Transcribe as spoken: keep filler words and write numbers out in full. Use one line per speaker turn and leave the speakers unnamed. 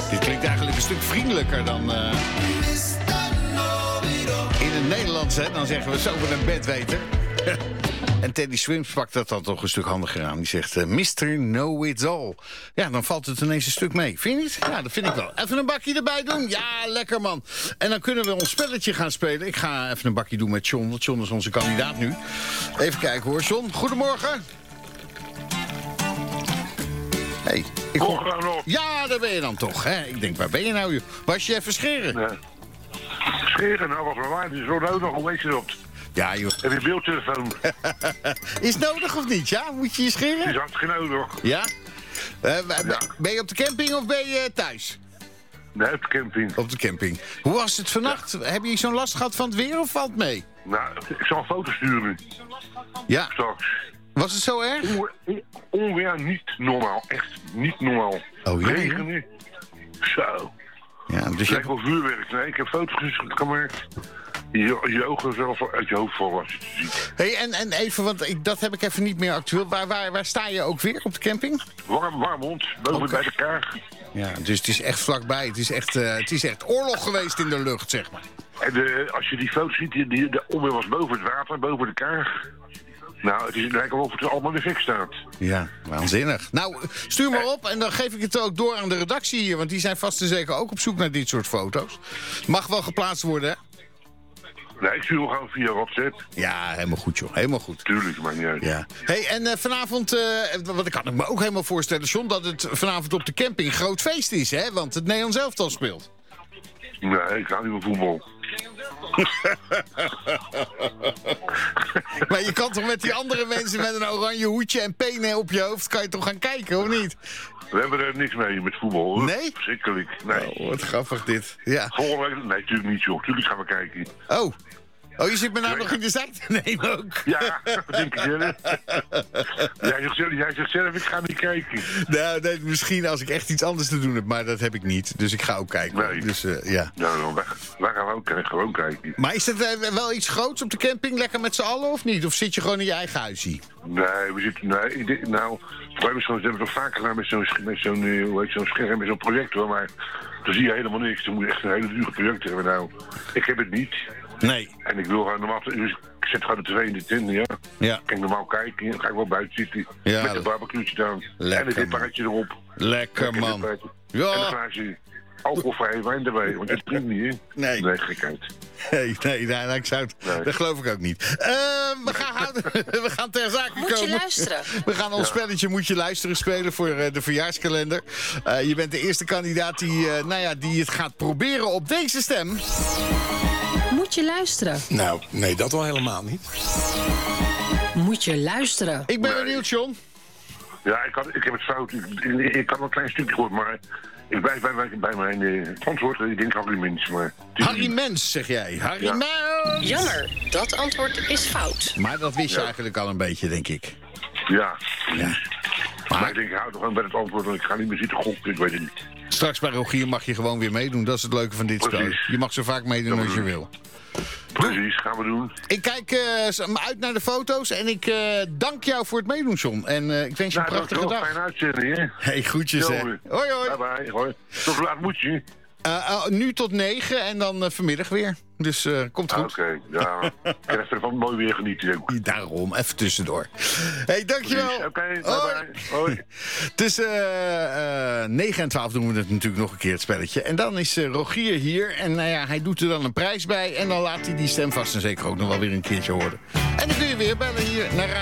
Dit klinkt eigenlijk een stuk vriendelijker dan uh, in het Nederlands, hè? Dan zeggen we zo met een bedweter. En Teddy Swims pakt dat dan toch een stuk handiger aan. Die zegt, uh, mister Know-It-All. Ja, dan valt het ineens een stuk mee. Vind je niet? Ja, dat vind ik wel. Even een bakje erbij doen? Ja, lekker man. En dan kunnen we ons spelletje gaan spelen. Ik ga even een bakje doen met John, want John is onze kandidaat nu. Even kijken hoor, John. Goedemorgen. Hey, ik hoor... Ja, daar ben je dan toch. Hè? Ik denk, waar ben je nou? Joh? Was je even scheren?
Nee. Scheren, nou was maar waar. Het is zo nodig. Hoe weet je dat?
Ja, joh.
Heb je beeldtelefoon?
Is het nodig of niet? Ja, moet je je scheren?
Het is hartstikke nodig.
Ja? Uh,
ja?
Ben je op de camping of ben je thuis?
Nee, op de camping.
Op de camping. Hoe was het vannacht? Ja. Heb je zo'n last gehad van het weer of valt het mee?
Nou, ik zal een foto sturen.
Ja.
Straks.
Was het zo erg?
On, on, onweer niet normaal. Echt niet normaal.
Oh, ja,
regenen. Zo.
Ja, dus
je... Lijkt wel vuurwerk. Nee, ik heb foto's gemaakt. Je, je ogen zelf uit je hoofd vallen als je het ziet.
Hey, en, en even, want ik, dat heb ik even niet meer actueel. Waar, waar, waar sta je ook weer op de camping?
Warm, Warmond, boven okay. Bij de Kaag.
Ja, dus het is echt vlakbij. Het is echt, uh, het is echt oorlog geweest in de lucht, zeg maar.
En de, als je die foto's ziet, die, die, de onweer was boven het water, boven de Kaag. Nou, het is lijkt wel of het allemaal in de fik staat.
Ja, waanzinnig. Nou, stuur maar op en dan geef ik het ook door aan de redactie hier. Want die zijn vast en zeker ook op zoek naar dit soort foto's. Mag wel geplaatst worden, hè?
Nee, ik stuur hem gewoon via WhatsApp.
Ja, helemaal goed, joh. Helemaal goed.
Tuurlijk, maar niet uit.
Ja. Hey, en uh, vanavond, uh, wat ik kan ik me ook helemaal voorstellen, John, dat het vanavond op de camping groot feest is, hè? Want het Nederlands elftal speelt.
Nee, ik ga niet meer voetbal.
Maar je kan toch met die andere mensen met een oranje hoedje en penen op je hoofd, kan je toch gaan kijken, of niet?
We hebben er niks mee met voetbal, hoor.
Nee?
Verschrikkelijk, nee.
Oh, wat grappig dit. Ja.
Volgende week? Nee, natuurlijk niet, joh. Tuurlijk gaan we kijken.
Oh. Oh, je zit me nou ja. nog in de zijk te nemen ook.
Ja, dat denk ik zelf. Jij zegt zelf, jij zegt zelf, ik ga niet kijken.
Nou, nee, misschien als ik echt iets anders te doen heb, maar dat heb ik niet. Dus ik ga ook kijken.
Nee.
Dus, uh, ja.
Nou, dan, wij, wij gaan ook gewoon kijken.
Maar is het uh, wel iets groots op de camping? Lekker met z'n allen of niet? Of zit je gewoon in je eigen huisje?
Nee, we zitten... Nee, ik denk, nou, we hebben het toch vaker gedaan met zo'n met zo'n uh, hoe heet zo'n scherm, met zo'n projector, maar dan zie je helemaal niks. Dan moet je echt een hele dure projector hebben. Nou, ik heb het niet.
Nee.
En ik wil gewoon normaal... Dus ik zet gewoon de twee in de tent, ja.
Ja.
Kan ik normaal kijken, dan ga ik wel buiten zitten.
Ja,
met een barbecue'tje aan.
Lekker,
en een dipparatje erop.
Lekker, man.
Ja. En een glaasje alcoholvrije wijn erbij. Want dat drinkt niet, hè?
Nee.
Nee, gekheid.
Nee, nee, nee, ik zou het, nee. Dat geloof ik ook niet. Uh, we, gaan, we gaan ter zake komen.
Moet je luisteren.
We gaan ons ja. spelletje Moet je luisteren spelen voor uh, de verjaarskalender. Uh, je bent de eerste kandidaat die, uh, nou ja, die het gaat proberen op deze stem.
Moet je luisteren?
Nou, nee, dat wel helemaal niet.
Moet je luisteren?
Ik ben
nee.
benieuwd, John.
Ja, ik, had, ik heb het fout. Ik, ik, ik had een klein stukje gehoord, maar ik blijf bij, bij, bij mijn uh, antwoord. Ik denk Harry Mens, maar...
Harry Mens, zeg jij. Harry ja. Mens!
Jammer, dat antwoord is fout.
Maar dat wist je
ja.
eigenlijk al een beetje, denk ik.
Ja.
ja.
Maar, maar ik denk, ik hou toch gewoon bij het antwoord, want ik ga niet meer zitten gokken, ik weet het niet.
Straks bij Rogier mag je gewoon weer meedoen. Dat is het leuke van dit spel. Je mag zo vaak meedoen als je wil.
Precies, gaan we doen.
Ik kijk uh, uit naar de foto's en ik uh, dank jou voor het meedoen, John. En uh, ik wens je nou, een prachtige dag.
Fijne uitzending, hè?
Hey, groetjes, hè. Hoi, hoi.
Bye, bye. Hoi. Tot laat moet je?
Uh, uh, nu tot negen en dan uh, vanmiddag weer. Dus uh, komt goed.
Oké, okay, ja. Ik kan even van mooi weer genieten ook.
Daarom, even tussendoor. Hey, dankjewel.
Oké, okay, bye bye. Hoi.
Tussen uh, uh, negen en twaalf doen we het natuurlijk nog een keer het spelletje. En dan is uh, Rogier hier. En nou ja, hij doet er dan een prijs bij. En dan laat hij die stem vast en zeker ook nog wel weer een keertje horen. En dan kun je weer bellen hier naar